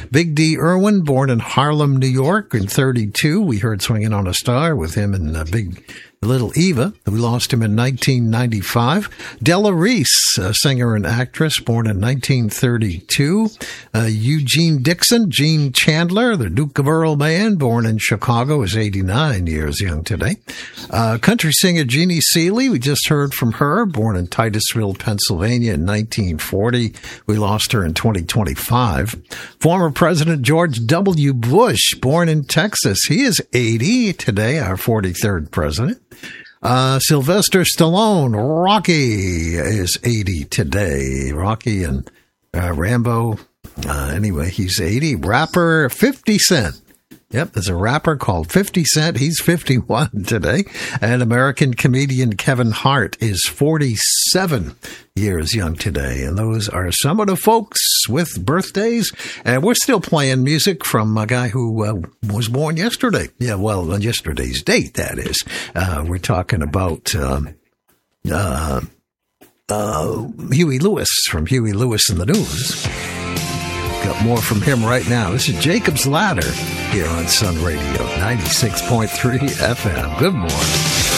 Big D. Irwin, born in Harlem, New York in 32. We heard Swinging on a Star with him and Big Little Eva. We lost him in 1995. Della Reese, a singer and actress, born in 1932. Eugene Dixon, Gene Chandler, the Duke of Earl Band, born in Chicago, is 89 years young today. Country singer Jeannie Seeley, we just heard from her, born in Titusville, Pennsylvania in 1940. We lost her in 2025. Former President George W. Bush, born in Texas. He is 80 today, our 43rd president. Sylvester Stallone, Rocky, is 80 today. Rocky and Rambo. Anyway, he's 80. Rapper 50 Cent. Yep, there's a rapper called 50 Cent. He's 51 today. And American comedian Kevin Hart is 47 years young today. And those are some of the folks with birthdays. And we're still playing music from a guy who was born yesterday. Yeah, well, on yesterday's date, that is. We're talking about Huey Lewis from Huey Lewis and the News. Got more from him right now. This is Jacob's Ladder here on Sun Radio, 96.3 FM. Good morning.